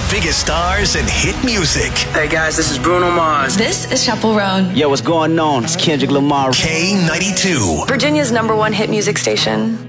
biggest stars and hit music. Hey guys, this is Bruno Mars. This is Chaperone. Yo, what's going on? It's Kendrick Lamar. K92. Virginia's #1 hit music station.